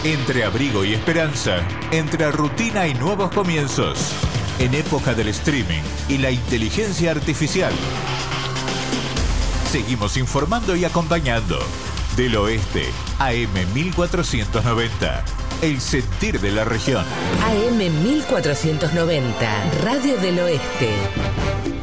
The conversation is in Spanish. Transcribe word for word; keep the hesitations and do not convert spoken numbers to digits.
Entre abrigo y esperanza, entre rutina y nuevos comienzos, en época del streaming y la inteligencia artificial. Seguimos informando y acompañando. Del Oeste, A M mil cuatrocientos noventa. El sentir de la región. A M mil cuatrocientos noventa, Radio del Oeste.